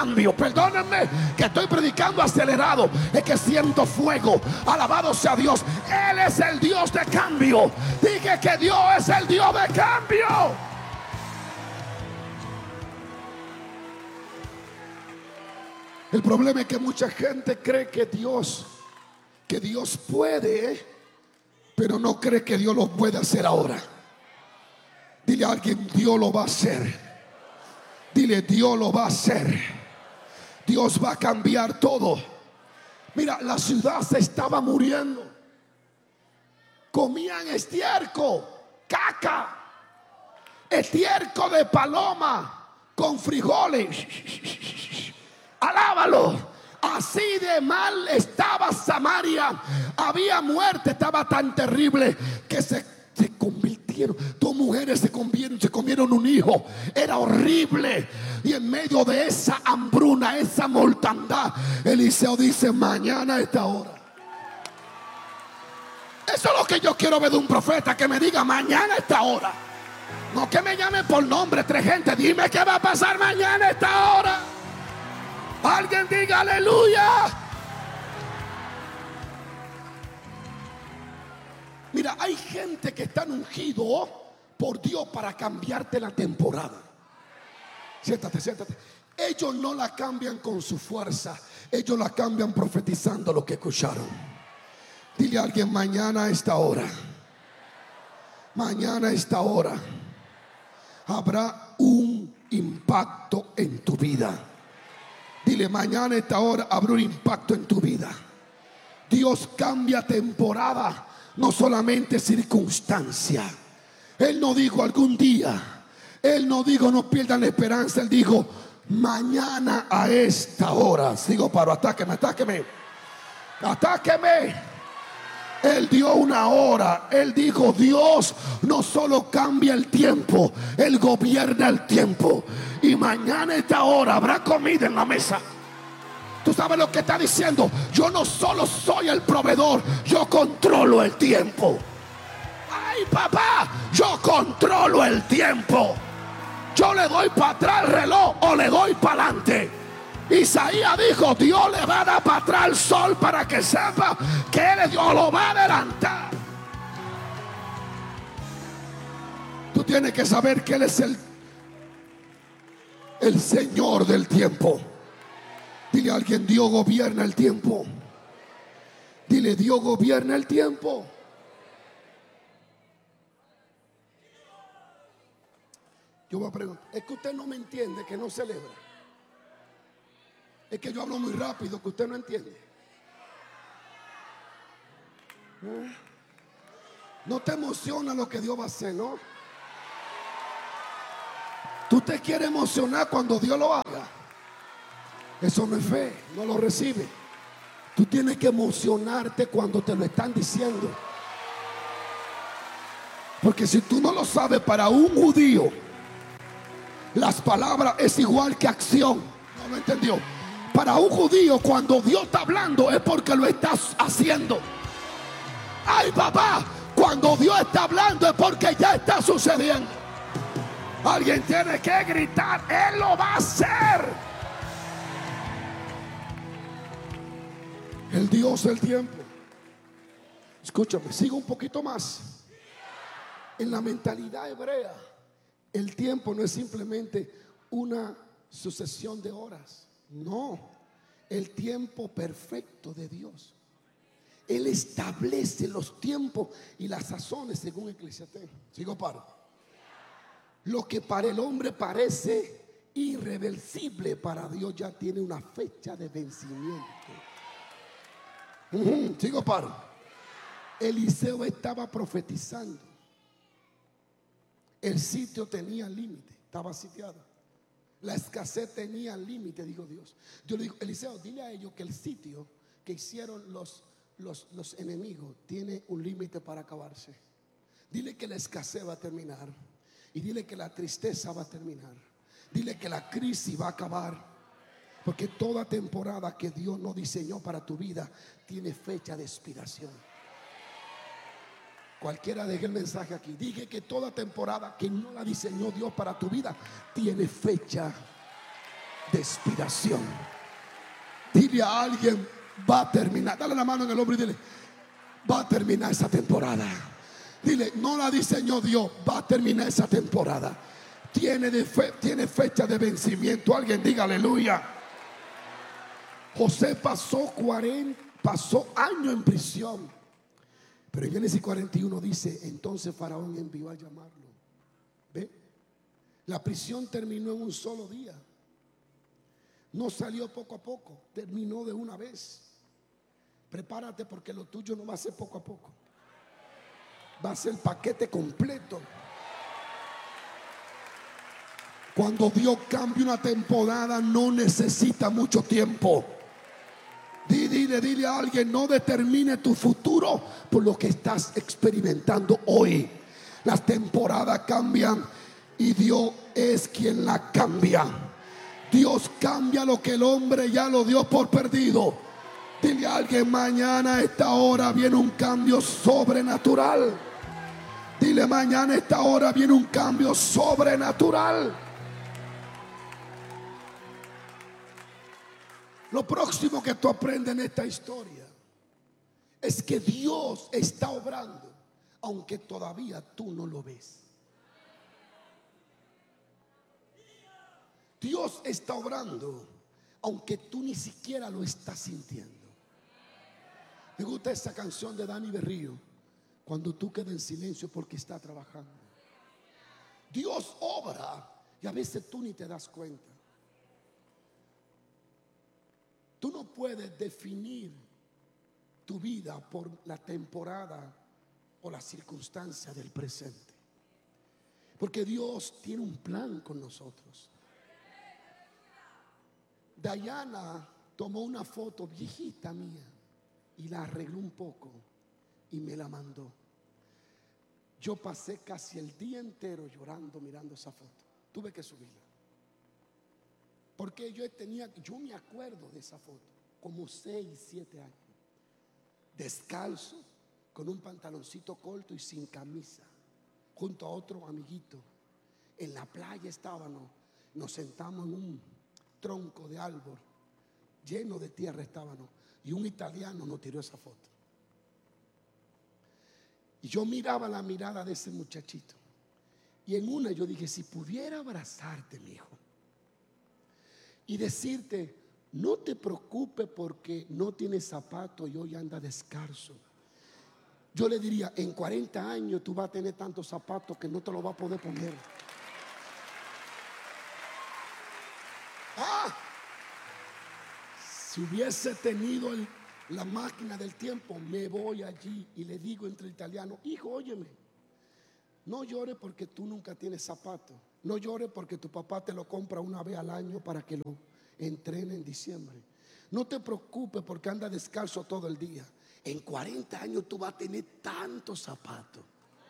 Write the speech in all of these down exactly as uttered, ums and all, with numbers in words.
cambio. Perdónenme que estoy predicando acelerado, es que siento fuego. Alabado sea Dios. Él es el Dios de cambio. Dije que Dios es el Dios de cambio. El problema es que mucha gente cree que Dios, que Dios puede, pero no cree que Dios lo puede hacer ahora. Dile a alguien: Dios lo va a hacer. Dile: Dios lo va a hacer. Dios va a cambiar todo. Mira, la ciudad se estaba muriendo. Comían estiércol, caca, estiércol de paloma con frijoles. Alábalo. Así de mal estaba Samaria. Había muerte, estaba tan terrible que se, se convirtieron. Dos mujeres se comieron, se comieron un hijo. Era horrible. Y en medio de esa hambruna, esa mortandad, Eliseo dice: mañana a esta hora. Eso es lo que yo quiero ver de un profeta, que me diga: mañana a esta hora. No que me llamen por nombre tres gente. Dime qué va a pasar mañana a esta hora. Alguien diga aleluya. Mira, hay gente que está ungido por Dios para cambiarte la temporada. Siéntate, siéntate. Ellos no la cambian con su fuerza, ellos la cambian profetizando lo que escucharon. Dile a alguien: mañana a esta hora, mañana a esta hora habrá un impacto en tu vida. Dile: mañana a esta hora habrá un impacto en tu vida. Dios cambia temporada, no solamente circunstancia. Él no dijo algún día. Él no dijo no pierdan la esperanza. Él dijo: mañana a esta hora. Sigo paro, atáqueme, atáqueme, atáqueme. Él dio una hora. Él dijo: Dios no solo cambia el tiempo, Él gobierna el tiempo. Y mañana a esta hora habrá comida en la mesa. Tú sabes lo que está diciendo: yo no solo soy el proveedor, yo controlo el tiempo. Ay, papá, yo controlo el tiempo. Yo le doy para atrás el reloj o le doy para adelante. Isaías dijo: Dios le va a dar para atrás el sol para que sepa que Él Dios lo va a adelantar. Tú tienes que saber que Él es el, el Señor del tiempo. Dile a alguien: Dios gobierna el tiempo. Dile: Dios gobierna el tiempo. Yo voy a preguntar: es que usted no me entiende, que no celebra. Es que yo hablo muy rápido, que usted no entiende. ¿Eh? No te emociona lo que Dios va a hacer, ¿no? Tú te quieres emocionar cuando Dios lo haga. Eso no es fe, no lo recibe. Tú tienes que emocionarte cuando te lo están diciendo. Porque si tú no lo sabes, para un judío las palabras es igual que acción. ¿No lo entendió? Para un judío, cuando Dios está hablando es porque lo estás haciendo. Ay, papá, cuando Dios está hablando es porque ya está sucediendo. Alguien tiene que gritar: Él lo va a hacer. El Dios del tiempo. Escúchame, sigo un poquito más. En la mentalidad hebrea, el tiempo no es simplemente una sucesión de horas. No, el tiempo perfecto de Dios. Él establece los tiempos y las sazones según Eclesiastés. Sigo paro. Lo que para el hombre parece irreversible, para Dios ya tiene una fecha de vencimiento. Uh-huh. Sigo paro. Eliseo estaba profetizando. El sitio tenía límite, estaba sitiado. La escasez tenía límite, dijo Dios. Yo le digo: Eliseo, dile a ellos que el sitio que hicieron los, los, los enemigos tiene un límite para acabarse. Dile que la escasez va a terminar. Y dile que la tristeza va a terminar. Dile que la crisis va a acabar. Porque toda temporada que Dios no diseñó para tu vida tiene fecha de expiración. Cualquiera deje el mensaje aquí. Dije que toda temporada que no la diseñó Dios para tu vida tiene fecha. de expiración. Dile a alguien, va a terminar. Dale la mano en el hombro y dile, va a terminar esa temporada. Dile, no la diseñó Dios, va a terminar esa temporada. Tiene, de fe, tiene fecha de vencimiento. Alguien diga aleluya. José pasó cuarenta, pasó años en prisión. Pero en Génesis cuarenta y uno dice, entonces Faraón envió a llamarlo. ¿Ve? La prisión terminó en un solo día. No salió poco a poco, terminó de una vez. Prepárate porque lo tuyo no va a ser poco a poco. Va a ser el paquete completo. Cuando Dios cambia una temporada no necesita mucho tiempo. Dile, dile a alguien, no determine tu futuro por lo que estás experimentando hoy. Las temporadas cambian y Dios es quien la cambia. Dios cambia lo que el hombre ya lo dio por perdido. Dile a alguien, mañana a esta hora viene un cambio sobrenatural. Dile, mañana a esta hora viene un cambio sobrenatural. Lo próximo que tú aprendes en esta historia es que Dios está obrando, aunque todavía tú no lo ves. Dios está obrando, aunque tú ni siquiera lo estás sintiendo. Me gusta esa canción de Dani Berrío, cuando tú quedas en silencio porque está trabajando. Dios obra y a veces tú ni te das cuenta. Tú no puedes definir tu vida por la temporada o la circunstancia del presente, porque Dios tiene un plan con nosotros. Diana tomó una foto viejita mía y la arregló un poco y me la mandó. Yo pasé casi el día entero llorando mirando esa foto. Tuve que subirla. Porque yo tenía, yo me acuerdo de esa foto, como seis, siete años, descalzo, con un pantaloncito corto y sin camisa, junto a otro amiguito. En la playa estábamos, nos sentamos en un tronco de árbol, lleno de tierra estábamos, y un italiano nos tiró esa foto. Y yo miraba la mirada de ese muchachito, y en una yo dije, si pudiera abrazarte, mi hijo, y decirte, no te preocupes porque no tienes zapato y hoy anda descalzo, yo le diría, en cuarenta años tú vas a tener tantos zapatos que no te lo vas a poder poner. Ah, si hubiese tenido el, la máquina del tiempo, me voy allí y le digo entre el italiano, hijo, óyeme, no llores porque tú nunca tienes zapatos. No llores porque tu papá te lo compra una vez al año para que lo entrene en diciembre. No te preocupes porque anda descalzo todo el día. En cuarenta años tú vas a tener tantos zapatos.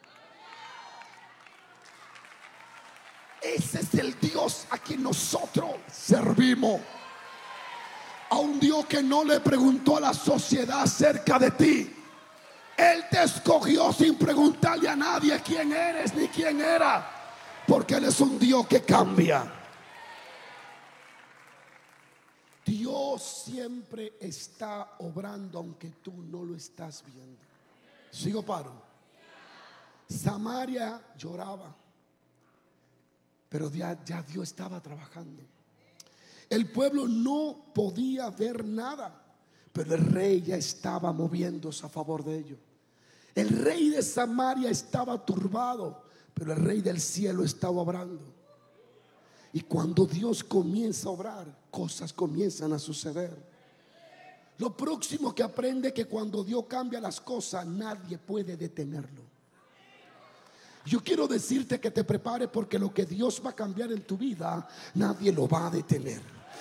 Ese es el Dios a quien nosotros servimos. A un Dios que no le preguntó a la sociedad acerca de ti. Él te escogió sin preguntarle a nadie quién eres ni quién era, porque Él es un Dios que cambia. Dios siempre está obrando aunque tú no lo estás viendo. Sigo paro. Samaria lloraba, pero ya, ya Dios estaba trabajando. El pueblo no podía ver nada, pero el rey ya estaba moviéndose a favor de ellos. El rey de Samaria estaba turbado, pero el rey del cielo estaba obrando. Y cuando Dios comienza a obrar, cosas comienzan a suceder. Lo próximo que aprende es que cuando Dios cambia las cosas, nadie puede detenerlo. Yo quiero decirte que te prepares, porque lo que Dios va a cambiar en tu vida, nadie lo va a detener.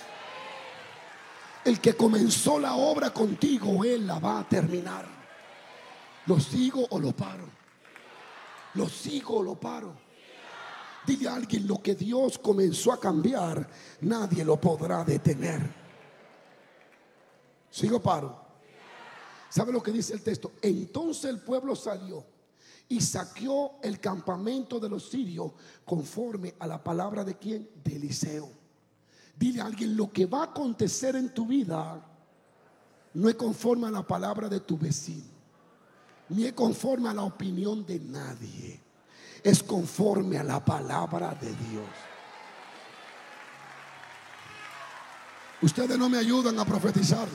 El que comenzó la obra contigo, Él la va a terminar. ¿Lo sigo o lo paro? ¿Lo sigo o lo paro? Dile a alguien, lo que Dios comenzó a cambiar, nadie lo podrá detener. ¿Sigo o paro? ¿Sabe lo que dice el texto? Entonces el pueblo salió y saqueó el campamento de los sirios conforme a la palabra de quién, de Eliseo. Dile a alguien: lo que va a acontecer en tu vida no es conforme a la palabra de tu vecino, ni es conforme a la opinión de nadie, es conforme a la palabra de Dios. Ustedes no me ayudan a profetizarle.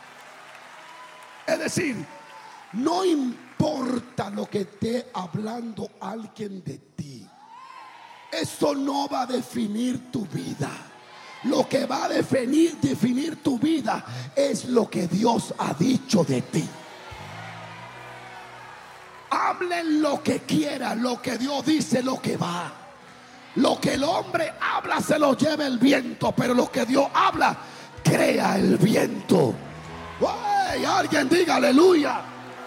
Es decir, no importa lo que esté hablando alguien de ti, eso no va a definir tu vida. Lo que va a definir, definir tu vida es lo que Dios ha dicho de ti. Hablen lo que quieran, lo que Dios dice, lo que va. Lo que el hombre habla se lo lleva el viento, pero lo que Dios habla crea el viento. ¡Ay! Alguien diga aleluya.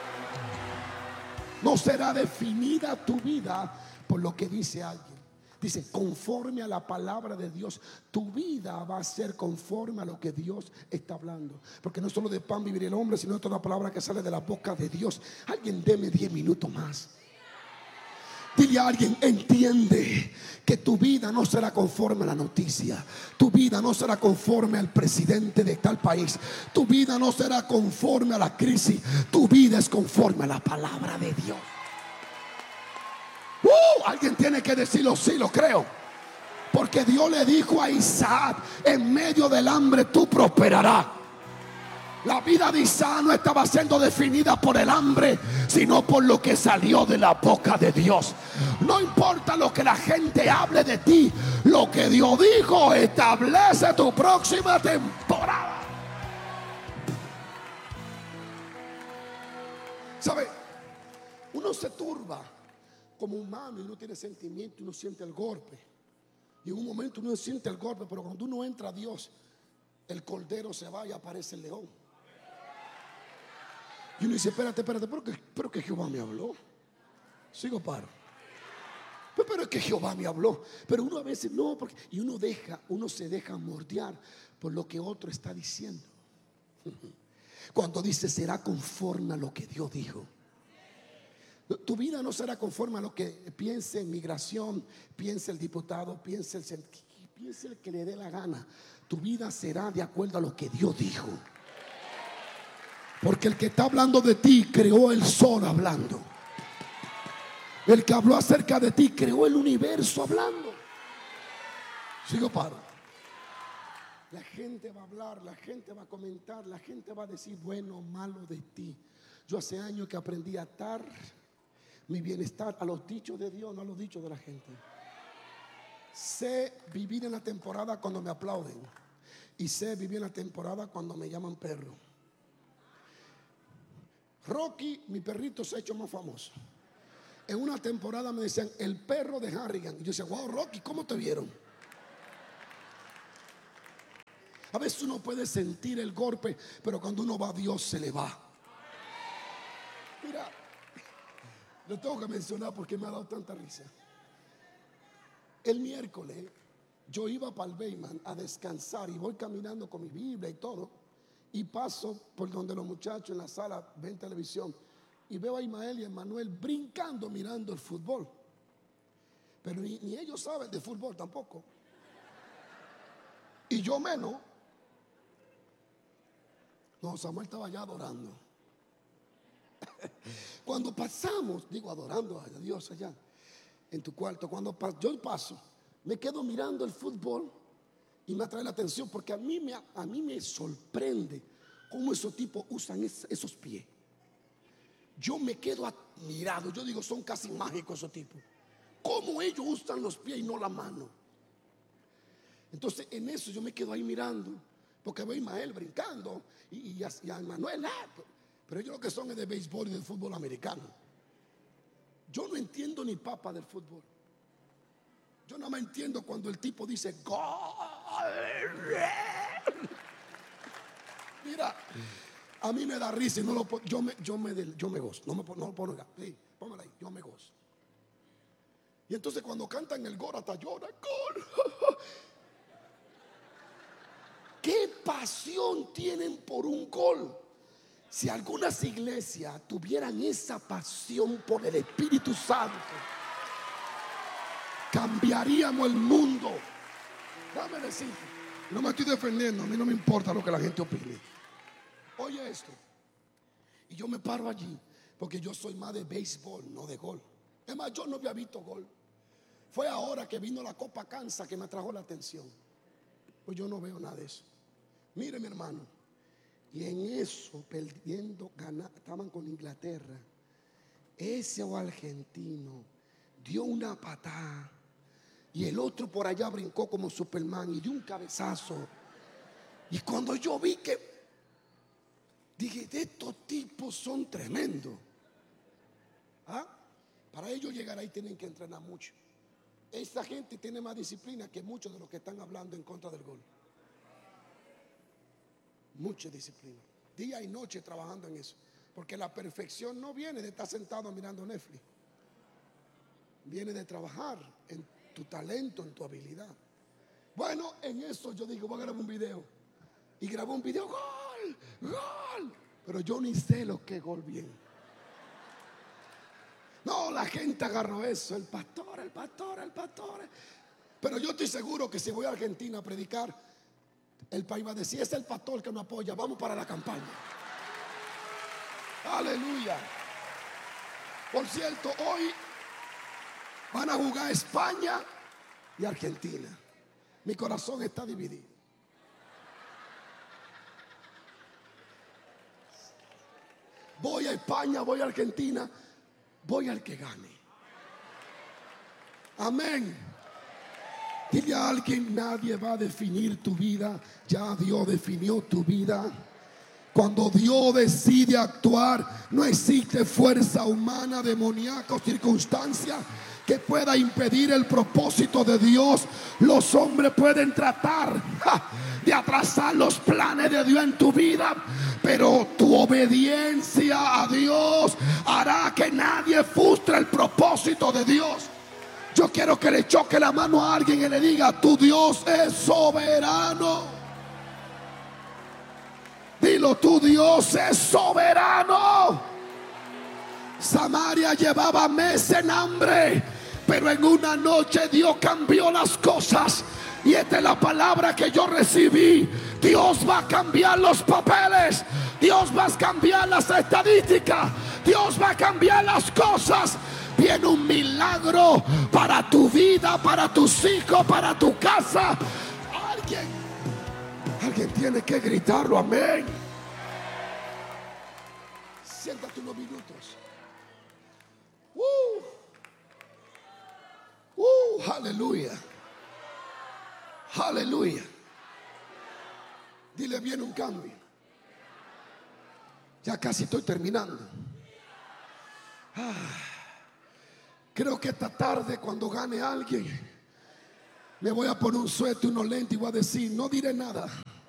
No será definida tu vida por lo que dice alguien. Dice, conforme a la palabra de Dios, tu vida va a ser conforme a lo que Dios está hablando. Porque no solo de pan vivirá el hombre, sino de toda palabra que sale de la boca de Dios. Alguien deme diez minutos más. Dile a alguien: entiende que tu vida no será conforme a la noticia. Tu vida no será conforme al presidente de tal país. Tu vida no será conforme a la crisis. Tu vida es conforme a la palabra de Dios. Uh, alguien tiene que decirlo: sí, lo creo. Porque Dios le dijo a Isaac: en medio del hambre tú prosperarás. La vida de Isaac no estaba siendo definida por el hambre, sino por lo que salió de la boca de Dios. No importa lo que la gente hable de ti, lo que Dios dijo establece tu próxima temporada. ¿Sabe? Uno se turba como humano y uno tiene sentimiento y uno siente el golpe. Y en un momento uno siente el golpe, pero cuando uno entra a Dios, el cordero se va y aparece el león. Y uno dice: espérate, espérate, pero que, pero que Jehová me habló. Sigo paro. Pero, pero es que Jehová me habló. Pero uno a veces no, porque, y uno deja, uno se deja mordear por lo que otro está diciendo. Cuando dice: será conforme a lo que Dios dijo. Tu vida no será conforme a lo que piense migración, piense el diputado, piense el, piense el que le dé la gana. Tu vida será de acuerdo a lo que Dios dijo. Porque el que está hablando de ti creó el sol hablando. El que habló acerca de ti creó el universo hablando. Sigo paro. La gente va a hablar, la gente va a comentar, la gente va a decir bueno o malo de ti. Yo hace años que aprendí a atar mi bienestar a los dichos de Dios, no a los dichos de la gente. Sé vivir en la temporada cuando me aplauden, y sé vivir en la temporada cuando me llaman perro. Rocky, mi perrito, se ha hecho más famoso. En una temporada me decían el perro de Harrigan. Y yo decía: wow, Rocky, ¿cómo te vieron? A veces uno puede sentir el golpe, pero cuando uno va a Dios se le va. Mira, lo tengo que mencionar porque me ha dado tanta risa. El miércoles yo iba para el Bayman a descansar y voy caminando con mi Biblia y todo. Y paso por donde los muchachos en la sala ven televisión y veo a Ismael y a Manuel brincando mirando el fútbol. Pero ni, ni ellos saben de fútbol tampoco. Y yo menos. No, Samuel estaba ya adorando. Cuando pasamos, digo adorando a Dios allá en tu cuarto, cuando pas, yo paso, me quedo mirando el fútbol. Y me atrae la atención porque a mí me, a mí me sorprende cómo esos tipos usan es, esos pies. Yo me quedo admirado. Yo digo: son casi mágicos esos tipos. Cómo ellos usan los pies y no la mano. Entonces en eso yo me quedo ahí mirando, porque veo a Ismael brincando y, y, a, y a Manuel. Ah, pero ellos lo que son es de béisbol y de fútbol americano. Yo no entiendo ni papa del fútbol. Yo no me entiendo cuando el tipo dice gol. Mira, a mí me da risa y no lo yo me yo me yo me gozo. No me no lo pongo. Sí, póngala ahí, yo me gozo. Y entonces cuando cantan el gol hasta llora. Gol. ¿Qué pasión tienen por un gol? Si algunas iglesias tuvieran esa pasión por el Espíritu Santo, cambiaríamos el mundo. Dame decirte, No me estoy defendiendo, a mí no me importa lo que la gente opine. Oye esto. Y yo me paro allí porque yo soy más de béisbol, no de gol. Es más, yo no había visto gol. Fue ahora que vino la Copa Kansas que me atrajo la atención. Pues yo no veo nada de eso. Mire, mi hermano. Y en eso, perdiendo, ganar, estaban con Inglaterra. Ese argentino dio una patada y el otro por allá brincó como Superman y dio un cabezazo. Y cuando yo vi que, dije, estos tipos son tremendos. ¿Ah? Para ellos llegar ahí tienen que entrenar mucho. Esta gente tiene más disciplina que muchos de los que están hablando en contra del gol. Mucha disciplina, día y noche trabajando en eso. Porque la perfección no viene de estar sentado mirando Netflix. Viene de trabajar en tu talento, en tu habilidad. Bueno, en eso yo digo, voy a grabar un video. Y grabó un video, gol, gol. Pero yo ni sé lo que es gol bien. No, la gente agarró eso, el pastor, el pastor, el pastor. Pero yo estoy seguro que si voy a Argentina a predicar, el país va a decir, es el pastor que me apoya, vamos para la campaña. Aleluya. Por cierto, hoy van a jugar España y Argentina. Mi corazón está dividido. Voy a España, voy a Argentina, voy al que gane. Amén. Dile a alguien, nadie va a definir tu vida, ya Dios definió tu vida. Cuando Dios decide actuar, no existe fuerza humana, demoníaca o circunstancia que pueda impedir el propósito de Dios. Los hombres pueden tratar ja, de atrasar los planes de Dios en tu vida, pero tu obediencia a Dios hará que nadie frustre el propósito de Dios. Yo quiero que le choque la mano a alguien y le diga, tu Dios es soberano. Dilo, tu Dios es soberano. Samaria llevaba meses en hambre, pero en una noche Dios cambió las cosas. Y esta es la palabra que yo recibí. Dios va a cambiar los papeles. Dios va a cambiar las estadísticas. Dios va a cambiar las cosas. Viene un milagro para tu vida, para tus hijos, para tu casa. Alguien, alguien tiene que gritarlo, amén. Siéntate unos minutos. Uh, uh, aleluya. Aleluya. Dile, viene un cambio. Ya casi estoy terminando. Ah. Creo que esta tarde, cuando gane alguien, me voy a poner un suéter, unos lentes y voy a decir, no diré nada.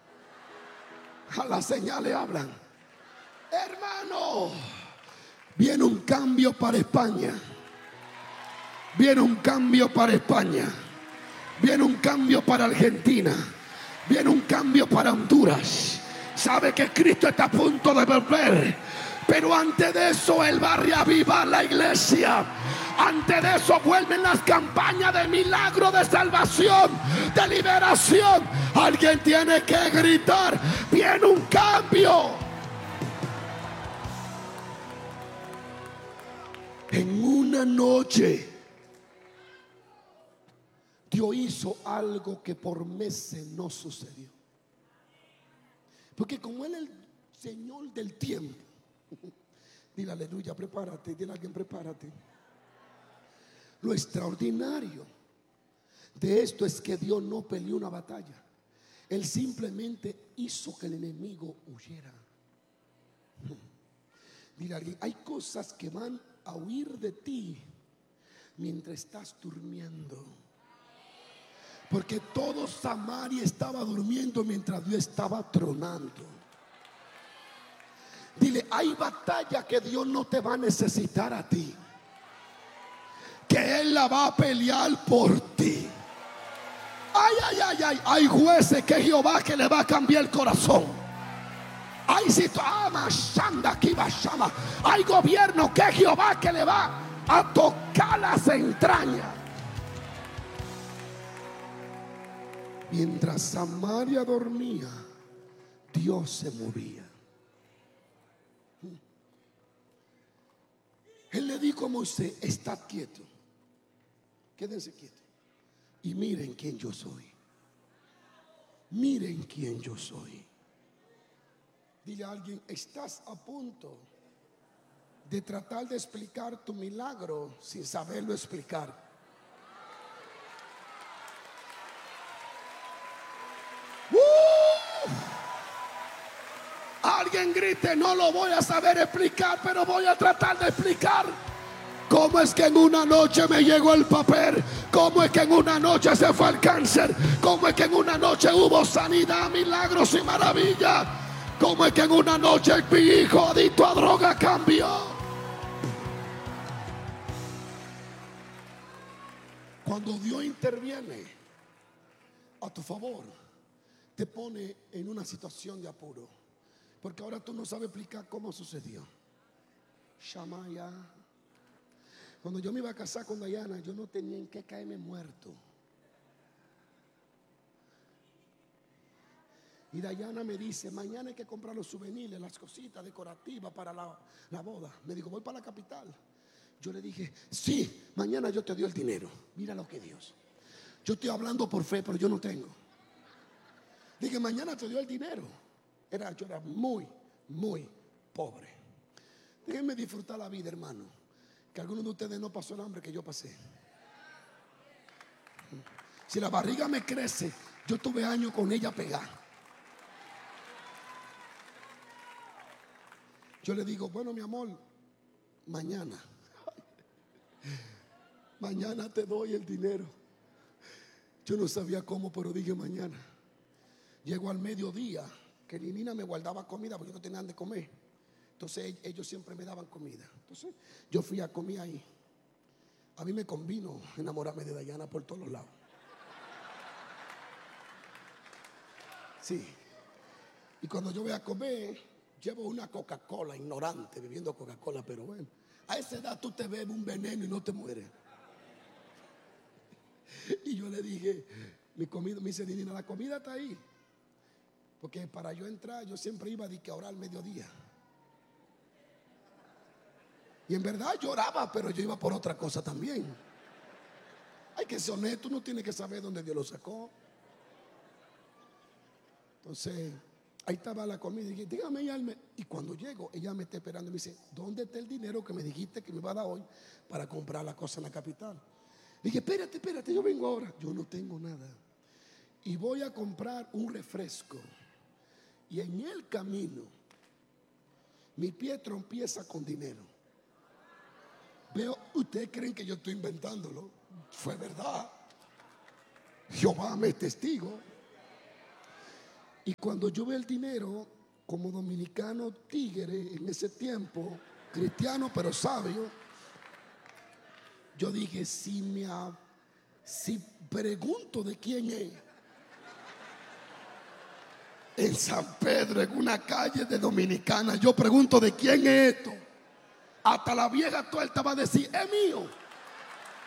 A las señales hablan. Hermano, viene un cambio para España. Viene un cambio para España. Viene un cambio para Argentina. Viene un cambio para Honduras. Sabe que Cristo está a punto de volver. Pero antes de eso Él va a reavivar la iglesia. Antes de eso vuelven las campañas de milagro, de salvación, de liberación. Alguien tiene que gritar, viene un cambio. En una noche Dios hizo algo que por meses no sucedió. Porque como Él es el Señor del tiempo. Dile aleluya, prepárate. Dile a alguien, prepárate. Lo extraordinario de esto es que Dios no peleó una batalla. Él simplemente hizo que el enemigo huyera. Dile a alguien, hay cosas que van a huir de ti mientras estás durmiendo. Porque todo Samaria estaba durmiendo mientras Dios estaba tronando. Dile, hay batalla que Dios no te va a necesitar a ti, que Él la va a pelear por ti. Ay, ay, ay, ay. Hay jueces que Jehová que le va a cambiar el corazón. Hay situaciones, hay gobierno que Jehová que le va a tocar las entrañas. Mientras Samaria dormía, Dios se movía. Él le dijo a Moisés: estad quieto, quédense quietos y miren quién yo soy. Miren quién yo soy. Dile a alguien: estás a punto de tratar de explicar tu milagro sin saberlo explicar. ¡Uh! Alguien grite: no lo voy a saber explicar, pero voy a tratar de explicar. ¿Cómo es que en una noche me llegó el papel? ¿Cómo es que en una noche se fue el cáncer? ¿Cómo es que en una noche hubo sanidad, milagros y maravillas? ¿Cómo es que en una noche mi hijo adicto a droga cambió? Cuando Dios interviene a tu favor, te pone en una situación de apuro, porque ahora tú no sabes explicar cómo sucedió. Shamaya. Cuando yo me iba a casar con Dayana, yo no tenía en qué caerme muerto. Y Dayana me dice: mañana hay que comprar los souvenirs, las cositas decorativas para la, la boda. Me dijo: voy para la capital. Yo le dije: sí, mañana yo te doy el dinero. Mira lo que Dios. Yo estoy hablando por fe, pero yo no tengo. Dije: mañana te doy el dinero. Era, yo era muy, muy pobre. Déjenme disfrutar la vida, hermano. Que algunos de ustedes no pasó el hambre que yo pasé. Si la barriga me crece, yo tuve años con ella pegada. Yo le digo: bueno, mi amor, mañana mañana te doy el dinero. Yo no sabía cómo, pero dije mañana. Llegó al mediodía, que ni Nina me guardaba comida porque yo no tenía de comer. Entonces ellos siempre me daban comida. Entonces yo fui a comer ahí. A mí me convino enamorarme de Dayana por todos los lados. Sí. Y cuando yo voy a comer, llevo una Coca-Cola, ignorante, bebiendo Coca-Cola, pero bueno, a esa edad tú te bebes un veneno y no te mueres. Y yo le dije: mi comida, me dice Nina, la comida está ahí. Porque para yo entrar, yo siempre iba a orar al mediodía. Y en verdad lloraba, pero yo iba por otra cosa también. Hay que ser honesto, uno tiene que saber dónde Dios lo sacó. Entonces, ahí estaba la comida. Y dije: dígame, ella. Y cuando llego, ella me está esperando y me dice: ¿dónde está el dinero que me dijiste que me iba a dar hoy para comprar la cosa en la capital? Dije: espérate, espérate, yo vengo ahora. Yo no tengo nada. Y voy a comprar un refresco. Y en el camino, mi pie tropieza con dinero. Veo, ustedes creen que yo estoy inventándolo. Fue verdad. Jehová me es testigo. Y cuando yo veo el dinero, como dominicano tigre en ese tiempo, cristiano pero sabio, yo dije: si me ha, si pregunto de quién es, en San Pedro, en una calle de Dominicana, yo pregunto de quién es esto, hasta la vieja tuerta va a decir: es mío.